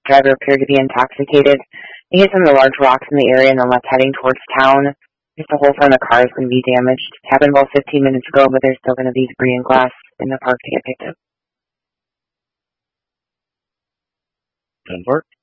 Driver appeared to be intoxicated. He hit some of the large rocks in the area and then left heading towards town. Just the whole front of the car is going to be damaged. Happened about 15 minutes ago, but there's still going to be debris and glass in the park to get picked up. 10-4.